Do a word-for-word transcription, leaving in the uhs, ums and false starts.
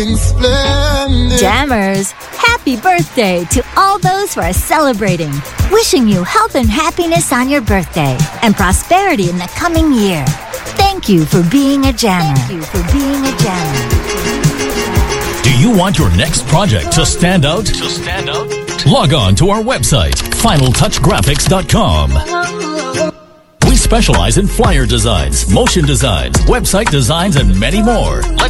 Jammers, happy birthday to all those who are celebrating. Wishing you health and happiness on your birthday and prosperity in the coming year. Thank you for being a jammer. Thank you for being a jammer. Do you want your next project to stand out? To stand out? Log on to our website, final touch graphics dot com. We specialize in flyer designs, motion designs, website designs, and many more. Let's